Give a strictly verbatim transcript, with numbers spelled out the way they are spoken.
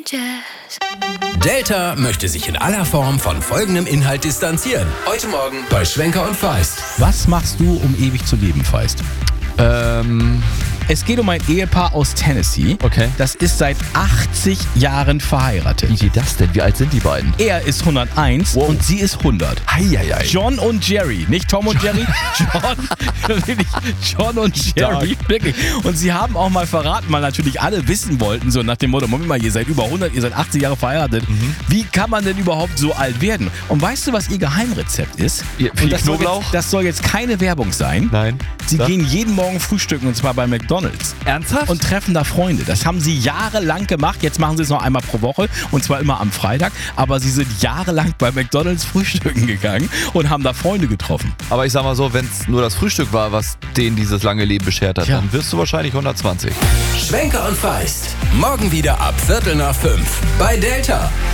Strangers. Delta möchte sich in aller Form von folgendem Inhalt distanzieren. Heute Morgen bei Schwenker und Feist. Was machst du, um ewig zu leben, Feist? Ähm, Es geht um ein Ehepaar aus Tennessee. Okay. Das ist seit achtzig Jahren verheiratet. wie geht das denn? Wie alt sind die beiden? Er ist hunderteins Wow. und sie ist hundert. Eieiei. John und Jerry, nicht Tom und Jerry, John, wirklich John und Jerry, wirklich. Und sie haben auch mal verraten, weil natürlich alle wissen wollten, so nach dem Motto, Moment mal, ihr seid über hundert, ihr seid achtzig Jahre verheiratet. Mhm. Wie kann man denn überhaupt so alt werden? Und weißt du, was ihr Geheimrezept ist? Ihr- viel Und das soll Knoblauch? Jetzt, das soll jetzt keine Werbung sein. Nein. Sie Sag. gehen jeden Morgen frühstücken und zwar bei McDonald's. Ernsthaft? Und treffen da Freunde. Das haben sie jahrelang gemacht. Jetzt machen sie es noch einmal pro Woche und zwar immer am Freitag. Aber sie sind jahrelang bei McDonald's frühstücken gegangen und haben da Freunde getroffen. Aber ich sag mal so, wenn es nur das Frühstück war, was denen dieses lange Leben beschert hat, Ja. dann wirst du wahrscheinlich hundertzwanzig. Schwenker und Feist. Morgen wieder ab Viertel nach fünf bei Delta.